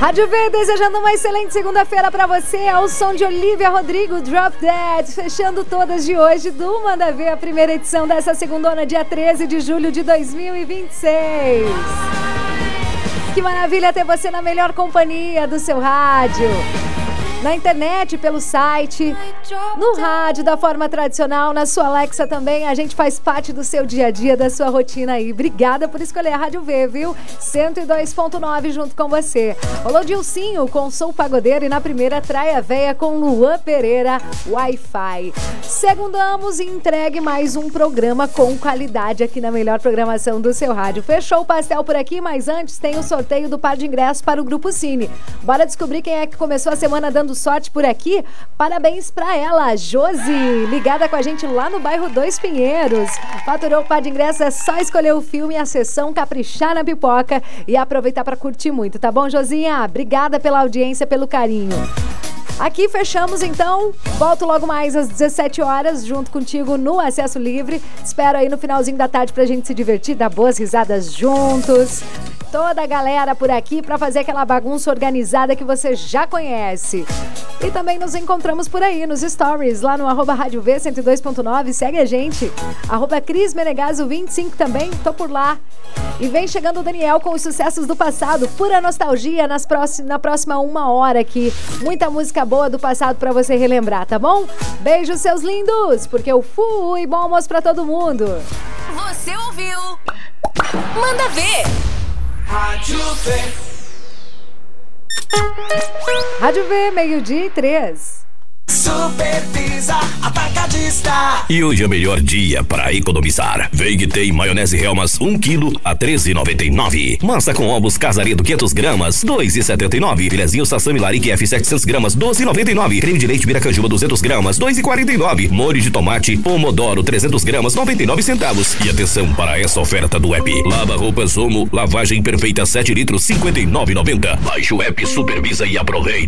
Rádio V desejando uma excelente segunda-feira pra você, ao som de Olivia Rodrigo, Drop Dead, fechando todas de hoje do Manda Ver, a primeira edição dessa segundona, dia 13 de julho de 2026. Que maravilha ter você na melhor companhia do seu rádio. Na internet, pelo site, no rádio da forma tradicional, na sua Alexa também. A gente faz parte do seu dia a dia, da sua rotina aí. Obrigada por escolher a Rádio V, viu? 102.9 junto com você. Rolou Dilcinho com Sou Pagodeiro e na primeira Traia Véia com Luan Pereira, Wi-Fi. Segundamos e entregue mais um programa com qualidade aqui na melhor programação do seu rádio. Fechou o pastel por aqui, mas antes tem o sorteio do par de ingressos para o Grupo Cine. Bora descobrir quem é que começou a semana dando sorte por aqui. Parabéns pra ela, Josi, ligada com a gente lá no bairro Dois Pinheiros. Faturou o par de ingressos, é só escolher o filme, a sessão, caprichar na pipoca e aproveitar pra curtir muito, tá bom, Josinha? Obrigada pela audiência, pelo carinho. Aqui fechamos então, volto logo mais às 17 horas junto contigo no Acesso Livre. Espero aí no finalzinho da tarde pra gente se divertir, dar boas risadas juntos. Toda a galera por aqui para fazer aquela bagunça organizada que você já conhece. E também nos encontramos por aí nos stories, lá no @Rádio V 102.9, segue a gente. @Cris Menegaso 25 também, tô por lá. E vem chegando o Daniel com os sucessos do passado, pura nostalgia na próxima 1 hora aqui. Muita música boa do passado pra você relembrar, tá bom? Beijos, seus lindos, porque eu fui, bom almoço pra todo mundo. Você ouviu? Manda Ver! Rádio V. Rádio V, 12:03. Super Pizza Atacadista. E hoje é o melhor dia para economizar. Vem que tem maionese Helmas 1 kg a 13,99. Massa com ovos Casaredo 500 gramas 2,79. Filezinho Sassami Larique F 700 gramas 12,99. Creme de leite Miracanjuba 200 gramas 2,49. Molho de tomate Pomodoro 300 gramas 99 centavos. E atenção para essa oferta do app. Lava roupas Omo, lavagem perfeita 7 litros 59,90. Baixe o app Super Pizza e aproveite.